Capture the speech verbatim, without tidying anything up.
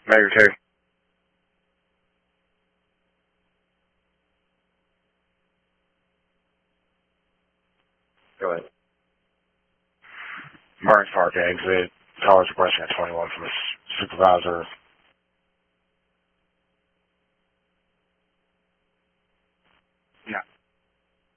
Negative two. Go ahead. Burns Park exit. Callers requesting a twenty-one from a supervisor.